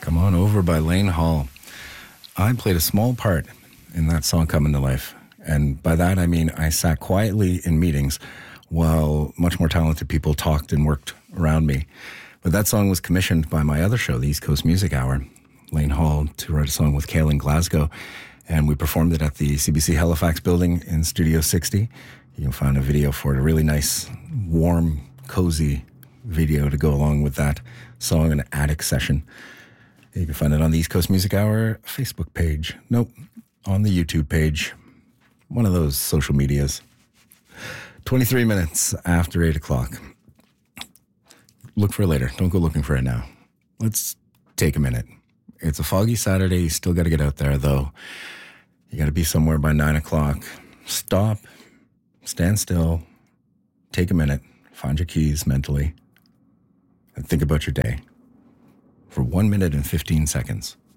Come On Over by Lane Hall. I played a small part in that song coming to life. And by that, I mean I sat quietly in meetings while much more talented people talked and worked around me. But that song was commissioned by my other show, the East Coast Music Hour, Lane Hall, to write a song with Kale in Glasgow. And we performed it at the CBC Halifax building in Studio 60. You can find a video for it, a really nice, warm, cozy video to go along with that song, an attic session. You can find it on the East Coast Music Hour Facebook page. Nope, on the YouTube page. One of those social medias. 23 minutes after 8 o'clock. Look for it later. Don't go looking for it now. Let's take a minute. It's a foggy Saturday. You still got to get out there, though. You got to be somewhere by 9 o'clock. Stop. Stand still. Take a minute. Find your keys mentally. And think about your day. For 1 minute and 15 seconds.